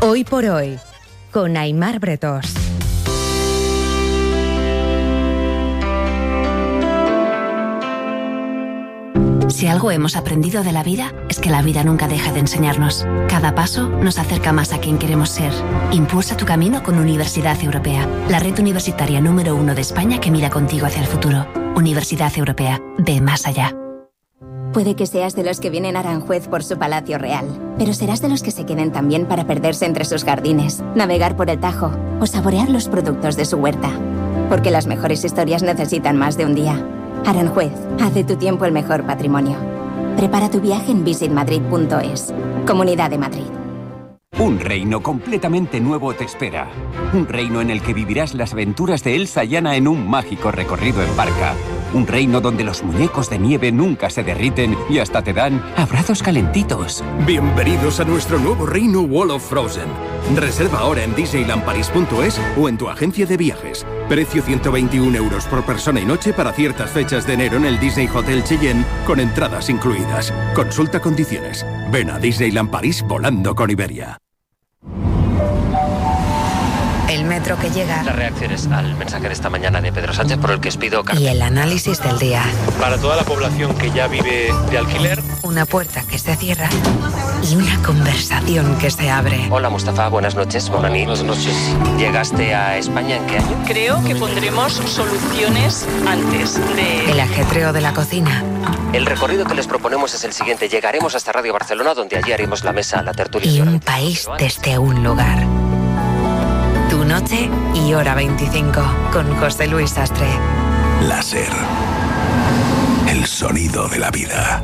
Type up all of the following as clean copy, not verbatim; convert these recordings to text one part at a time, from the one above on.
Hoy por hoy, con Aimar Bretos. Si algo hemos aprendido de la vida, es que la vida nunca deja de enseñarnos. Cada paso nos acerca más a quien queremos ser. Impulsa tu camino con Universidad Europea, la red universitaria número 1 de España que mira contigo hacia el futuro. Universidad Europea, ve más allá. Puede que seas de los que vienen a Aranjuez por su palacio real, pero serás de los que se queden también para perderse entre sus jardines, navegar por el Tajo o saborear los productos de su huerta. Porque las mejores historias necesitan más de un día. Aranjuez, haz de tu tiempo el mejor patrimonio. Prepara tu viaje en visitmadrid.es. Comunidad de Madrid. Un reino completamente nuevo te espera. Un reino en el que vivirás las aventuras de Elsa y Anna en un mágico recorrido en barca. Un reino donde los muñecos de nieve nunca se derriten y hasta te dan abrazos calentitos. Bienvenidos a nuestro nuevo reino Wall of Frozen. Reserva ahora en disneylandparis.es o en tu agencia de viajes. Precio 121 € por persona y noche para ciertas fechas de enero en el Disney Hotel Cheyenne con entradas incluidas. Consulta condiciones. Ven a Disneyland París volando con Iberia. El metro que llega. Las reacciones al mensaje de esta mañana de Pedro Sánchez por el que os pido carta. Y el análisis del día. Para toda la población que ya vive de alquiler. Una puerta que se cierra y una conversación que se abre. Hola Mustafa, buenas noches. Buenas noches. ¿Llegaste a España en qué año? Creo que pondremos soluciones antes de... El ajetreo de la cocina. El recorrido que les proponemos es el siguiente. Llegaremos hasta Radio Barcelona, donde allí haremos la mesa, la tertulia. Y un país desde un lugar. Tu noche y hora 25 con José Luis Sastre. La SER. El sonido de la vida.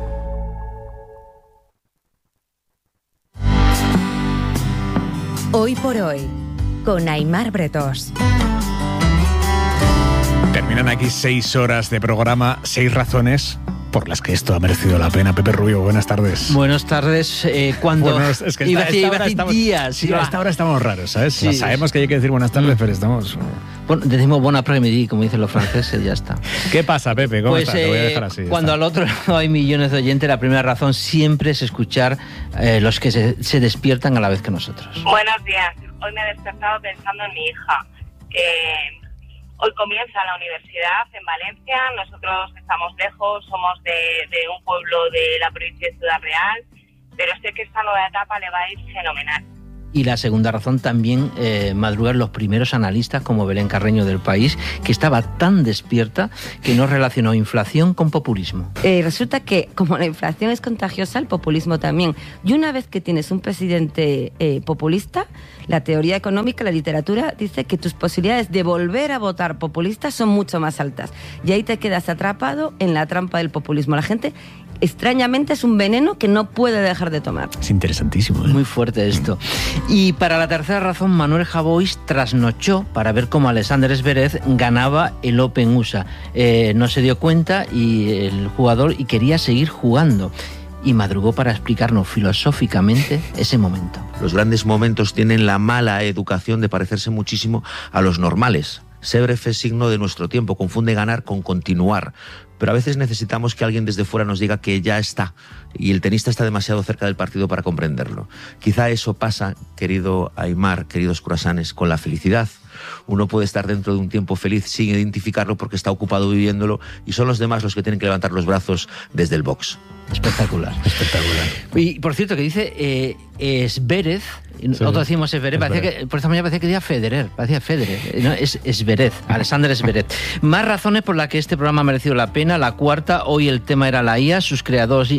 Hoy por hoy, con Aimar Bretos. Terminan aquí 6 horas de programa, 6 razones por las que esto ha merecido la pena. Pepe Rubio, buenas tardes. Buenas tardes. Cuando bueno, es que iba a decir días. Sí, a esta hora estamos raros, ¿sabes? Sí. Sabemos que hay que decir buenas tardes, pero estamos... Bueno, decimos bon après-midi, como dicen los franceses, ya está. ¿Qué pasa, Pepe? ¿Cómo estás? Te voy a dejar así. Cuando al otro lado hay millones de oyentes, la primera razón siempre es escuchar los que se despiertan a la vez que nosotros. Buenos días. Hoy me he despertado pensando en mi hija. Hoy comienza la universidad en Valencia. Nosotros estamos lejos, somos de un pueblo de la provincia de Ciudad Real, pero sé que esta nueva etapa le va a ir fenomenal. Y la segunda razón también, madrugar los primeros analistas como Belén Carreño del País, que estaba tan despierta que no relacionó inflación con populismo. Resulta que como la inflación es contagiosa, el populismo también. Y una vez que tienes un presidente populista, la teoría económica, la literatura, dice que tus posibilidades de volver a votar populista son mucho más altas. Y ahí te quedas atrapado en la trampa del populismo. La gente... extrañamente es un veneno que no puede dejar de tomar. Es interesantísimo, ¿eh? Muy fuerte esto. Y para la tercera razón, Manuel Javois trasnochó para ver cómo Alexander Zverev ganaba el Open USA. No se dio cuenta y el jugador quería seguir jugando. Y madrugó para explicarnos filosóficamente ese momento. Los grandes momentos tienen la mala educación de parecerse muchísimo a los normales. Zverev es signo de nuestro tiempo, confunde ganar con continuar. Pero a veces necesitamos que alguien desde fuera nos diga que ya está, y el tenista está demasiado cerca del partido para comprenderlo. Quizá eso pasa, querido Aimar, queridos croissants, con la felicidad. Uno puede estar dentro de un tiempo feliz sin identificarlo porque está ocupado viviéndolo, y son los demás los que tienen que levantar los brazos desde el box. Espectacular, espectacular. Y por cierto, que dice Zverev, nosotros decimos Zverev, por esta mañana parecía que decía Federer, no, es Zverev, Alexander Zverev. Más razones por las que este programa ha merecido la pena. La cuarta, hoy el tema era la IA, sus creadores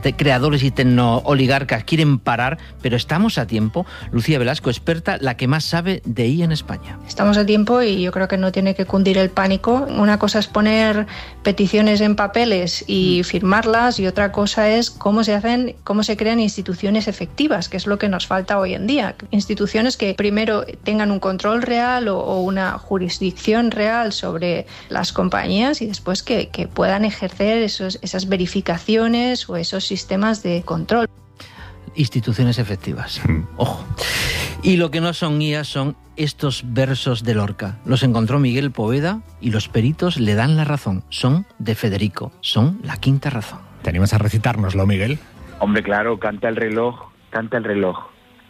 y tecnooligarcas quieren parar, pero estamos a tiempo. Lucía Velasco, experta, la que más sabe de IA en España. Estamos a tiempo y yo creo que no tiene que cundir el pánico. Una cosa es poner peticiones en papeles y firmarlas, y otra cosa es cómo se crean instituciones efectivas, que es lo que nos falta hoy en día. Instituciones que primero tengan un control real o una jurisdicción real sobre las compañías, y después que puedan ejercer esas verificaciones o esos sistemas de control. Instituciones efectivas. Ojo. Y lo que no son guías son estos versos de Lorca. Los encontró Miguel Poveda y los peritos le dan la razón. Son de Federico. Son la quinta razón. ¿Te animas a recitárnoslo, Miguel? Hombre, claro, canta el reloj.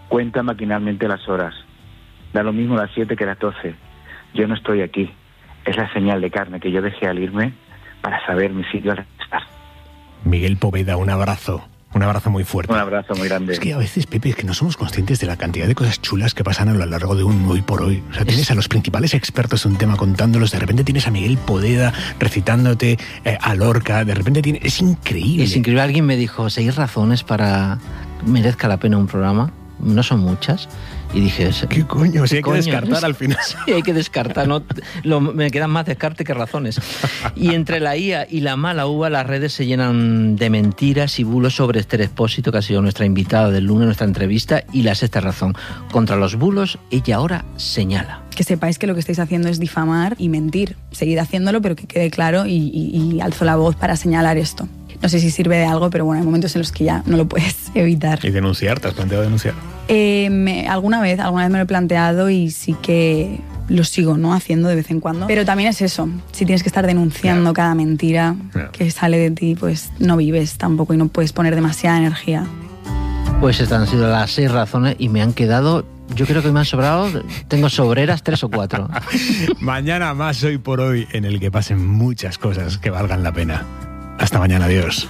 Cuenta maquinalmente las horas. Da lo mismo las 7 que las 12. Yo no estoy aquí. Es la señal de carne que yo dejé al irme para saber mi sitio al regresar. Miguel Poveda, un abrazo. Un abrazo muy fuerte. Un abrazo muy grande. Es que a veces, Pepe, es que no somos conscientes de la cantidad de cosas chulas que pasan a lo largo de un hoy por hoy. O sea, tienes a los principales expertos de un tema contándolos, de repente tienes a Miguel Poveda recitándote a Lorca, de repente tienes... Es increíble. Es increíble. Alguien me dijo, 6 razones para que merezca la pena un programa. No son muchas. Y dije, ¿qué coño? Si hay que descartar al final. Sí, hay que descartar. No, me quedan más descarte que razones. Y entre la IA y la mala uva, las redes se llenan de mentiras y bulos sobre Esther Expósito, que ha sido nuestra invitada del lunes, nuestra entrevista, y la sexta razón. Contra los bulos, ella ahora señala. Que sepáis que lo que estáis haciendo es difamar y mentir. Seguid haciéndolo, pero que quede claro y alzo la voz para señalar esto. No sé si sirve de algo, pero bueno, hay momentos en los que ya no lo puedes evitar. ¿Y denunciar? ¿Te has planteado denunciar? Alguna vez me lo he planteado y sí que lo sigo, ¿no?, haciendo de vez en cuando. Pero también es eso, si tienes que estar denunciando cada mentira que sale de ti, pues no vives tampoco y no puedes poner demasiada energía. Pues estas han sido las 6 razones y me han quedado... Yo creo que me han sobrado, tengo sobreras 3 o 4. Mañana más Hoy por Hoy, en el que pasen muchas cosas que valgan la pena. Hasta mañana, adiós.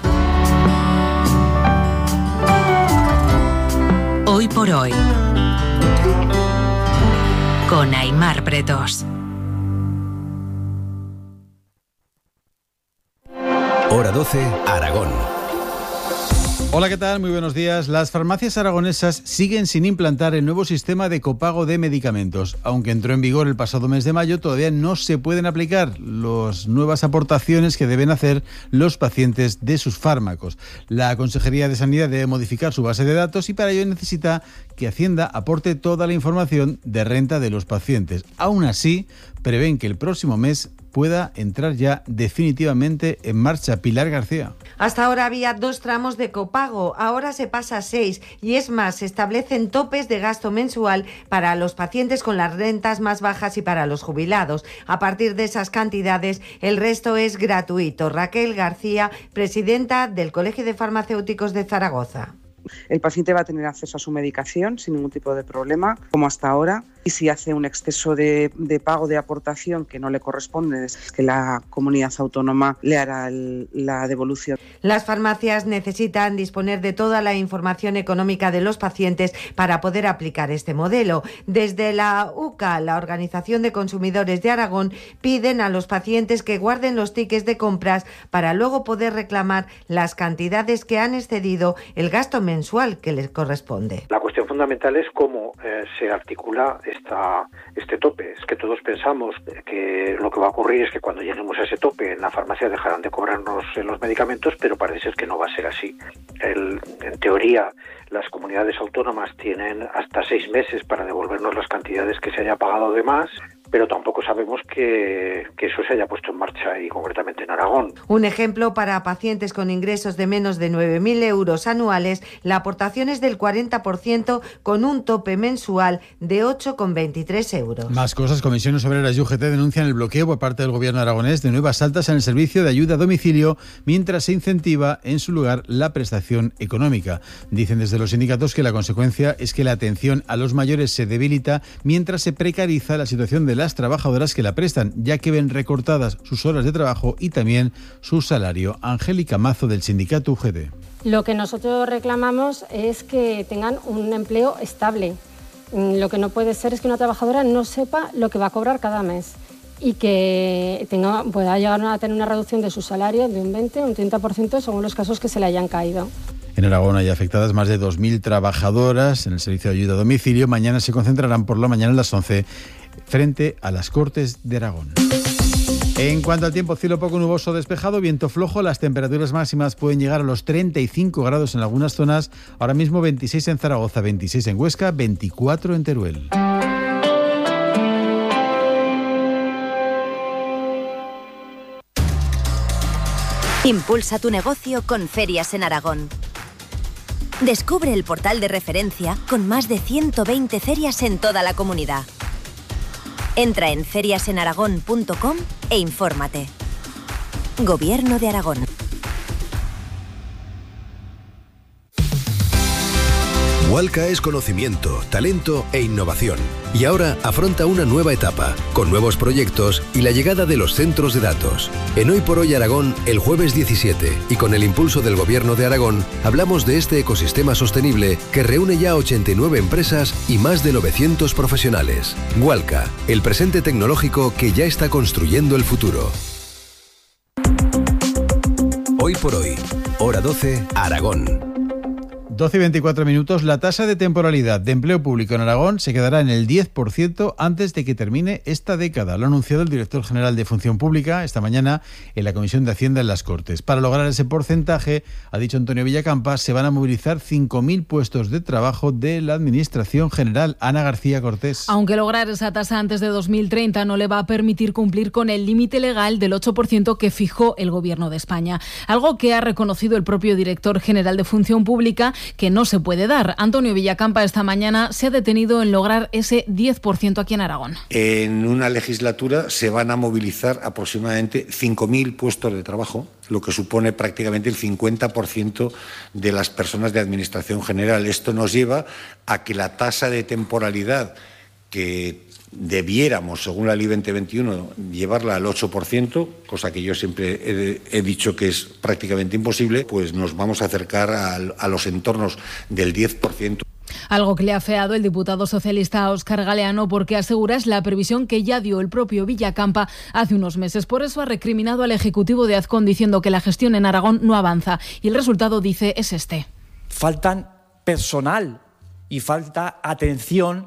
Hoy por Hoy, con Aimar Bretos. Hora 12, Aragón. Hola, ¿qué tal? Muy buenos días. Las farmacias aragonesas siguen sin implantar el nuevo sistema de copago de medicamentos. Aunque entró en vigor el pasado mes de mayo, todavía no se pueden aplicar las nuevas aportaciones que deben hacer los pacientes de sus fármacos. La Consejería de Sanidad debe modificar su base de datos y para ello necesita que Hacienda aporte toda la información de renta de los pacientes. Aún así, prevén que el próximo mes pueda entrar ya definitivamente en marcha. Pilar García. Hasta ahora había 2 tramos de copago, ahora se pasa a 6 y es más, se establecen topes de gasto mensual para los pacientes con las rentas más bajas y para los jubilados. A partir de esas cantidades, el resto es gratuito. Raquel García, presidenta del Colegio de Farmacéuticos de Zaragoza. El paciente va a tener acceso a su medicación sin ningún tipo de problema, como hasta ahora. Y si hace un exceso de pago de aportación que no le corresponde, es que la comunidad autónoma le hará la devolución. Las farmacias necesitan disponer de toda la información económica de los pacientes para poder aplicar este modelo. Desde la UCA, la Organización de Consumidores de Aragón, piden a los pacientes que guarden los tickets de compras para luego poder reclamar las cantidades que han excedido el gasto mensual que les corresponde. La cuestión fundamental es cómo se articula este tope. Es que todos pensamos que lo que va a ocurrir es que cuando lleguemos a ese tope en la farmacia dejarán de cobrarnos los medicamentos, pero parece ser que no va a ser así. En teoría, las comunidades autónomas tienen hasta 6 meses para devolvernos las cantidades que se haya pagado de más, pero tampoco sabemos que eso se haya puesto en marcha y concretamente en Aragón. Un ejemplo para pacientes con ingresos de menos de 9.000 euros anuales, la aportación es del 40% con un tope mensual de 8,23 euros. Más cosas. Comisiones Obreras y UGT denuncian el bloqueo por parte del gobierno aragonés de nuevas altas en el servicio de ayuda a domicilio mientras se incentiva en su lugar la prestación económica. Dicen desde los sindicatos que la consecuencia es que la atención a los mayores se debilita mientras se precariza la situación de las trabajadoras que la prestan, ya que ven recortadas sus horas de trabajo y también su salario. Angélica Mazo, del sindicato UGT. Lo que nosotros reclamamos es que tengan un empleo estable. Lo que no puede ser es que una trabajadora no sepa lo que va a cobrar cada mes y que pueda llegar a tener una reducción de su salario de un 20 o un 30% según los casos que se le hayan caído. En Aragón hay afectadas más de 2.000 trabajadoras en el servicio de ayuda a domicilio. Mañana se concentrarán por la mañana a las 11 frente a las Cortes de Aragón. En cuanto al tiempo, cielo poco nuboso despejado, viento flojo, las temperaturas máximas pueden llegar a los 35 grados en algunas zonas, ahora mismo 26 en Zaragoza, 26 en Huesca, 24 en Teruel. Impulsa tu negocio con Ferias en Aragón. Descubre el portal de referencia con más de 120 ferias en toda la comunidad. Entra en feriasenaragón.com e infórmate. Gobierno de Aragón. Walca es conocimiento, talento e innovación. Y ahora afronta una nueva etapa, con nuevos proyectos y la llegada de los centros de datos. En Hoy por Hoy Aragón, el jueves 17, y con el impulso del Gobierno de Aragón, hablamos de este ecosistema sostenible que reúne ya 89 empresas y más de 900 profesionales. Walca, el presente tecnológico que ya está construyendo el futuro. Hoy por Hoy, hora 12, Aragón. 12 y 24 minutos, la tasa de temporalidad de empleo público en Aragón se quedará en el 10% antes de que termine esta década. Lo ha anunciado el director general de Función Pública esta mañana en la Comisión de Hacienda en las Cortes. Para lograr ese porcentaje, ha dicho Antonio Villacampa, se van a movilizar 5.000 puestos de trabajo de la Administración General. Ana García Cortés. Aunque lograr esa tasa antes de 2030 no le va a permitir cumplir con el límite legal del 8% que fijó el Gobierno de España. Algo que ha reconocido el propio director general de Función Pública, que no se puede dar. Antonio Villacampa esta mañana se ha detenido en lograr ese 10% aquí en Aragón. En una legislatura se van a movilizar aproximadamente 5.000 puestos de trabajo, lo que supone prácticamente el 50% de las personas de Administración General. Esto nos lleva a que la tasa de temporalidad que debiéramos, según la Ley 2021, llevarla al 8%, cosa que yo siempre he dicho que es prácticamente imposible, pues nos vamos a acercar a los entornos del 10%. Algo que le ha afeado el diputado socialista Óscar Galeano, porque asegura es la previsión que ya dio el propio Villacampa hace unos meses. Por eso ha recriminado al Ejecutivo de Azcón diciendo que la gestión en Aragón no avanza. Y el resultado, dice, es este. Faltan personal y falta atención.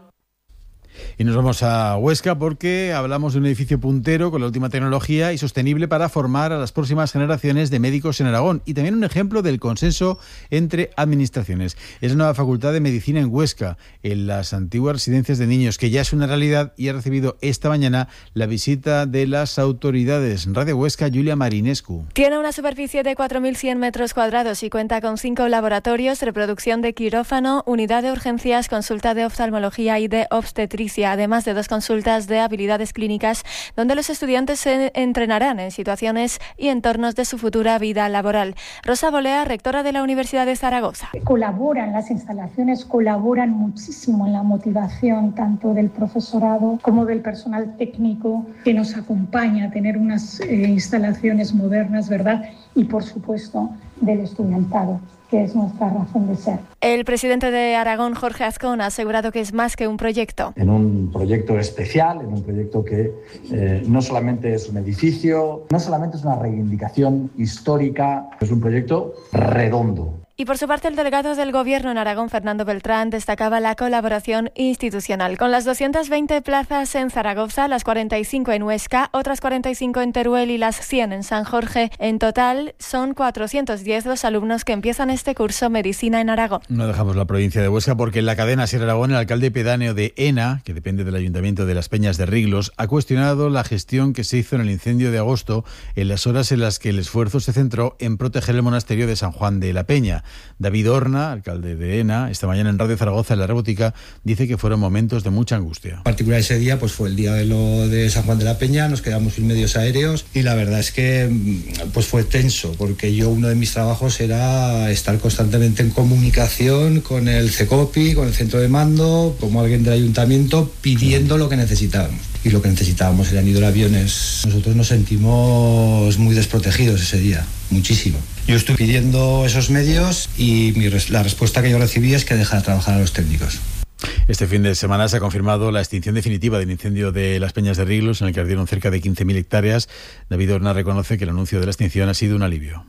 Y nos vamos a Huesca porque hablamos de un edificio puntero con la última tecnología y sostenible para formar a las próximas generaciones de médicos en Aragón, y también un ejemplo del consenso entre administraciones. Es la nueva Facultad de Medicina en Huesca, en las antiguas residencias de niños, que ya es una realidad y ha recibido esta mañana la visita de las autoridades. Radio Huesca, Julia Marinescu. Tiene una superficie de 4.100 metros cuadrados y cuenta con 5 laboratorios, reproducción de quirófano, unidad de urgencias, consulta de oftalmología y de obstetricia, además de 2 consultas de habilidades clínicas donde los estudiantes se entrenarán en situaciones y entornos de su futura vida laboral. Rosa Bolea, rectora de la Universidad de Zaragoza. Las instalaciones colaboran muchísimo en la motivación tanto del profesorado como del personal técnico que nos acompaña a tener unas instalaciones modernas, ¿verdad? Y por supuesto del estudiantado, que es nuestra razón de ser. El presidente de Aragón, Jorge Azcón, ha asegurado que es más que un proyecto. En un proyecto especial, en un proyecto que no solamente es un edificio, no solamente es una reivindicación histórica, es un proyecto redondo. Y por su parte, el delegado del Gobierno en Aragón, Fernando Beltrán, destacaba la colaboración institucional. Con las 220 plazas en Zaragoza, las 45 en Huesca, otras 45 en Teruel y las 100 en San Jorge, en total son 410 los alumnos que empiezan este curso Medicina en Aragón. No dejamos la provincia de Huesca porque en la cadena Ser Aragón, el alcalde pedáneo de Ena, que depende del Ayuntamiento de Las Peñas de Riglos, ha cuestionado la gestión que se hizo en el incendio de agosto, en las horas en las que el esfuerzo se centró en proteger el monasterio de San Juan de la Peña. David Horna, alcalde de Ena, esta mañana en Radio Zaragoza, en La Rebotica, dice que fueron momentos de mucha angustia. En particular ese día pues fue el día de lo de San Juan de la Peña, nos quedamos sin medios aéreos y la verdad es que pues fue tenso, porque uno de mis trabajos era estar constantemente en comunicación con el CECOPI, con el centro de mando, como alguien del ayuntamiento, pidiendo lo que necesitábamos. Y lo que necesitábamos eran hidroaviones. Nosotros nos sentimos muy desprotegidos ese día, muchísimo. Yo estoy pidiendo esos medios y la respuesta que yo recibí es que deja de trabajar a los técnicos. Este fin de semana se ha confirmado la extinción definitiva del incendio de Las Peñas de Riglos, en el que ardieron cerca de 15.000 hectáreas. David Horna reconoce que el anuncio de la extinción ha sido un alivio.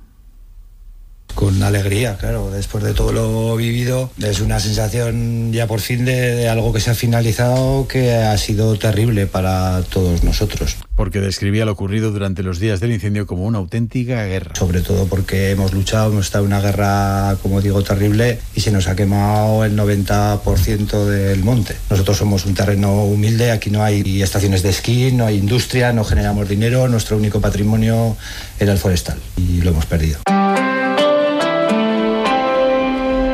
Con alegría, claro, después de todo lo vivido, es una sensación ya por fin de algo que se ha finalizado, que ha sido terrible para todos nosotros. Porque describía lo ocurrido durante los días del incendio como una auténtica guerra. Sobre todo porque hemos luchado, hemos estado en una guerra, como digo, terrible, y se nos ha quemado el 90% del monte. Nosotros somos un terreno humilde, aquí no hay estaciones de esquí, no hay industria, no generamos dinero, nuestro único patrimonio era el forestal y lo hemos perdido.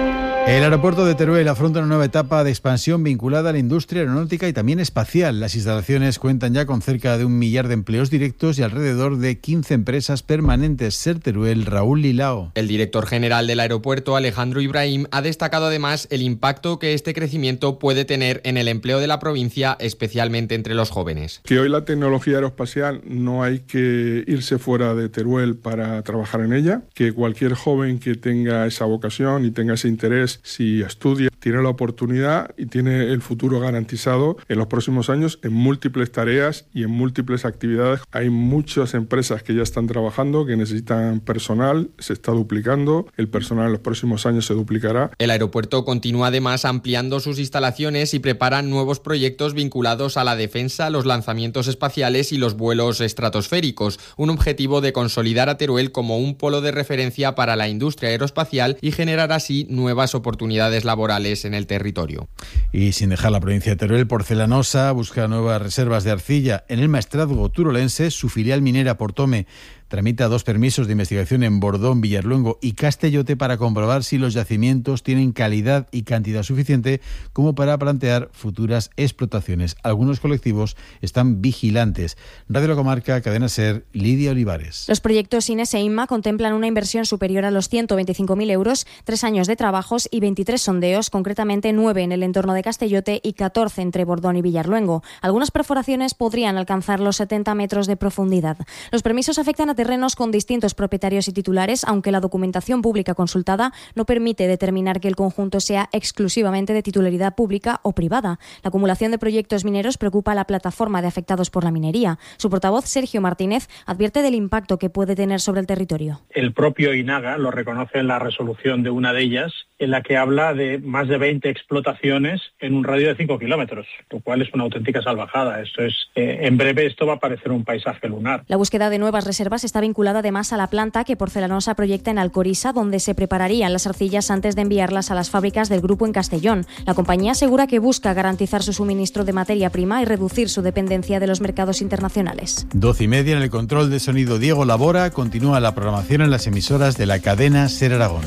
El aeropuerto de Teruel afronta una nueva etapa de expansión vinculada a la industria aeronáutica y también espacial. Las instalaciones cuentan ya con cerca de 1 millar de empleos directos y alrededor de 15 empresas permanentes. Ser Teruel, Raúl Lilao. El director general del aeropuerto, Alejandro Ibrahim, ha destacado además el impacto que este crecimiento puede tener en el empleo de la provincia, especialmente entre los jóvenes. Que hoy la tecnología aeroespacial no hay que irse fuera de Teruel para trabajar en ella, que cualquier joven que tenga esa vocación y tenga ese interés, si estudia, tiene la oportunidad y tiene el futuro garantizado en los próximos años en múltiples tareas y en múltiples actividades. Hay muchas empresas que ya están trabajando, que necesitan personal, se está duplicando, el personal en los próximos años se duplicará. El aeropuerto continúa además ampliando sus instalaciones y prepara nuevos proyectos vinculados a la defensa, los lanzamientos espaciales y los vuelos estratosféricos, un objetivo de consolidar a Teruel como un polo de referencia para la industria aeroespacial y generar así nuevas oportunidades laborales en el territorio. Y sin dejar la provincia de Teruel, Porcelanosa busca nuevas reservas de arcilla. En el maestrazgo turolense, su filial minera Portome tramita 2 permisos de investigación en Bordón, Villarluengo y Castellote para comprobar si los yacimientos tienen calidad y cantidad suficiente como para plantear futuras explotaciones. Algunos colectivos están vigilantes. Radio La Comarca, Cadena SER, Lidia Olivares. Los proyectos INES e INMA contemplan una inversión superior a los 125.000 euros, 3 años de trabajos y 23 sondeos, concretamente 9 en el entorno de Castellote y 14 entre Bordón y Villarluengo. Algunas perforaciones podrían alcanzar los 70 metros de profundidad. Los permisos afectan a terrenos con distintos propietarios y titulares, aunque la documentación pública consultada no permite determinar que el conjunto sea exclusivamente de titularidad pública o privada. La acumulación de proyectos mineros preocupa a la plataforma de afectados por la minería. Su portavoz, Sergio Martínez, advierte del impacto que puede tener sobre el territorio. El propio INAGA lo reconoce en la resolución de una de ellas, en la que habla de más de 20 explotaciones en un radio de 5 kilómetros, lo cual es una auténtica salvajada. Esto es, en breve esto va a parecer un paisaje lunar. La búsqueda de nuevas reservas está vinculada además a la planta que Porcelanosa proyecta en Alcoriza, donde se prepararían las arcillas antes de enviarlas a las fábricas del grupo en Castellón. La compañía asegura que busca garantizar su suministro de materia prima y reducir su dependencia de los mercados internacionales. 12:30 en el control de sonido Diego Labora. Continúa la programación en las emisoras de la cadena SER Aragón.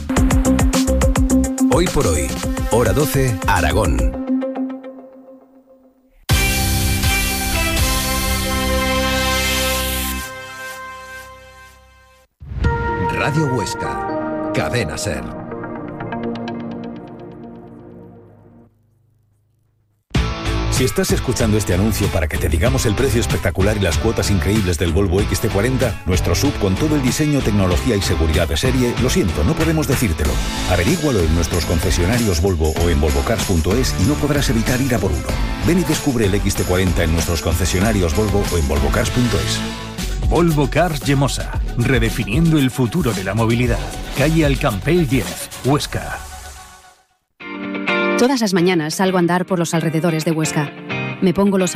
Hoy por hoy, hora 12, Aragón. Radio Huesca, Cadena SER. Si estás escuchando este anuncio para que te digamos el precio espectacular y las cuotas increíbles del Volvo XT40, nuestro SUV con todo el diseño, tecnología y seguridad de serie, lo siento, no podemos decírtelo. Averígualo en nuestros concesionarios Volvo o en volvocars.es y no podrás evitar ir a por uno. Ven y descubre el XT40 en nuestros concesionarios Volvo o en volvocars.es. Volvo Cars Llemosa, redefiniendo el futuro de la movilidad. Calle Alcampell 10, Huesca. Todas las mañanas salgo a andar por los alrededores de Huesca. Me pongo los